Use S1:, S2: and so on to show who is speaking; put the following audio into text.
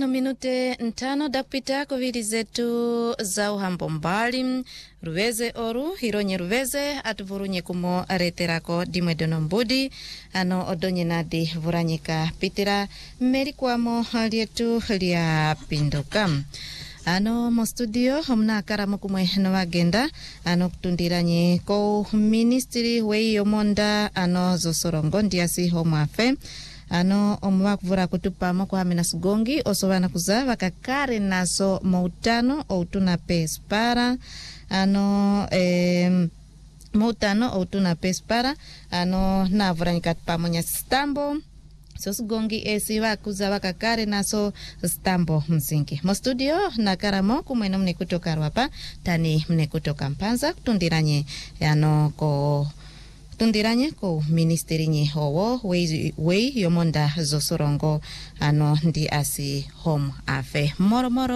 S1: zino minute ntano dakpita kovili zetu za uhambo mbali Ruveze oru hironye Ruveze atuvurunye kumo reterako dimwe donombudi ano odonye nadi vuranyika pitira meri kwamo lietu lia pinduka. Ano mo studio homna karamo kumwe no agenda ano kutundiranye ko ministry wei yomonda ano zosorongo ndiasi home affairs ano omwa kuvura kutupamo kwa Amina Sugongi osovana kuzava kakare naso moutano outuna pespara ano moutano outuna pespara ano navuranyika pamoja stambo Sugongi esiva kuzava kakare naso stambo msingi mo studio na karamo kumweno mne kutoka rwapa tani mne kutoka Mpanza kutundiranye ano ko ministeri nye howo wei yomonda zosorongo ano ndi asi home affairs moro